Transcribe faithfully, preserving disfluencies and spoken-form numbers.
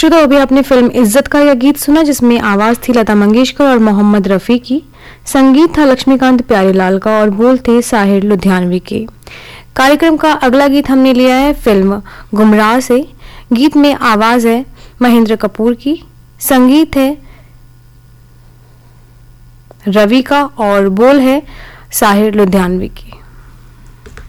श्रोताओं, अभी आपने फिल्म इज्जत का यह गीत सुना जिसमें आवाज थी लता मंगेशकर और मोहम्मद रफी की, संगीत था लक्ष्मीकांत प्यारेलाल का और बोल थे साहिर लुधियानवी के। कार्यक्रम का अगला गीत हमने लिया है फिल्म गुमराह से। गीत में आवाज है महेंद्र कपूर की, संगीत है रवि का और बोल है साहिर लुधियानवी की।